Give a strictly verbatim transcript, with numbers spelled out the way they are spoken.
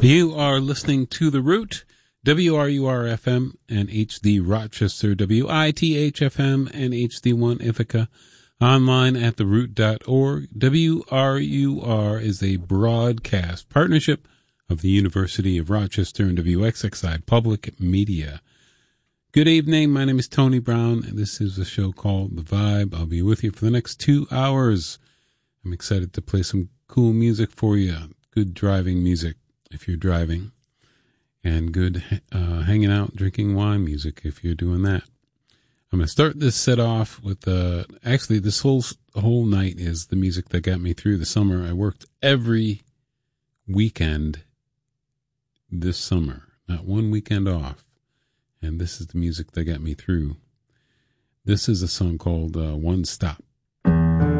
You are listening to The Root, W R U R F M and H D Rochester, W I T H F M and H D one Ithaca, online at the root dot org. W R U R is a broadcast partnership of the University of Rochester and W X X I Public Media. Good evening, my name is Tony Brown, and this is a show called The Vibe. I'll be with you for the next two hours. I'm excited to play some cool music for you, good driving music if you're driving, and good uh, hanging out, drinking wine music if you're doing that. I'm going to start this set off with, uh, actually this whole, whole night is the music that got me through the summer. I worked every weekend this summer, not one weekend off, and this is the music that got me through. This is a song called uh, One Stop.